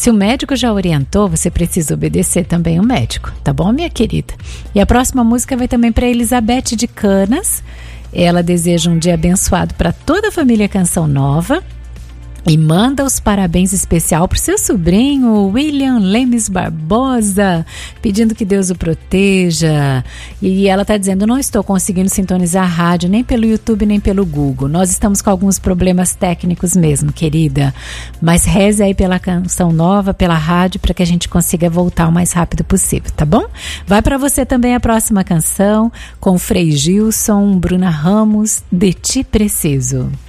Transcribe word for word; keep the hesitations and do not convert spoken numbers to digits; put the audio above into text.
Se o médico já orientou, você precisa obedecer também o médico, tá bom, minha querida? E a próxima música vai também para Elizabeth de Canas. Ela deseja um dia abençoado para toda a família Canção Nova. E manda os parabéns especial para o seu sobrinho, William Lemes Barbosa, pedindo que Deus o proteja. E ela está dizendo, não estou conseguindo sintonizar a rádio, nem pelo YouTube, nem pelo Google. Nós estamos com alguns problemas técnicos mesmo, querida. Mas reze aí pela Canção Nova, pela rádio, para que a gente consiga voltar o mais rápido possível, tá bom? Vai para você também a próxima canção, com Frei Gilson, Bruna Ramos, De Ti Preciso.